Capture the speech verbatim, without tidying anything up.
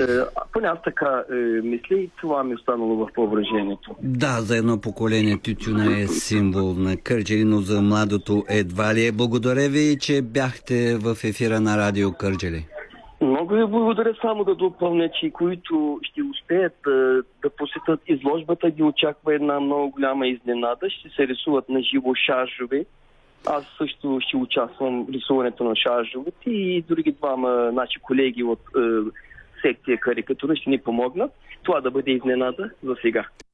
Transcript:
Поне аз така е, мисля и това ми е останало в въображението. Да, за едно поколение тютюна е символ на Кърджали, но за младото едва ли е. Благодаря ви, че бяхте в ефира на Радио Кърджали. Много ви благодаря, само да допълня, че които ще успеят да, да посетят изложбата, ги очаква една много голяма изненада. Ще се рисуват на живо шаржове. Аз също ще участвам в рисуването на шаржовете и други двама наши колеги от е, секция карикатура ще ни помогнат. Това да бъде изненада за сега.